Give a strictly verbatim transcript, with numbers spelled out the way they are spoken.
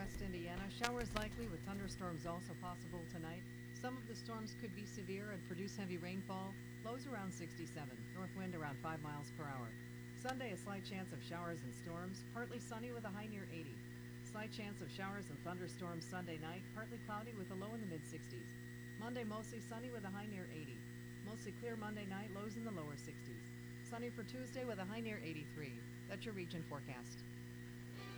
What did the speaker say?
West Indiana. Showers likely with thunderstorms also possible tonight. Some of the storms could be severe and produce heavy rainfall. Lows around sixty-seven. North wind around five miles per hour. Sunday, a slight chance of showers and storms. Partly sunny with a high near eighty. Slight chance of showers and thunderstorms Sunday night. Partly cloudy with a low in the mid-sixties. Monday, mostly sunny with a high near eighty. Mostly clear Monday night. Lows in the lower sixties. Sunny for Tuesday with a high near eighty-three. That's your region forecast.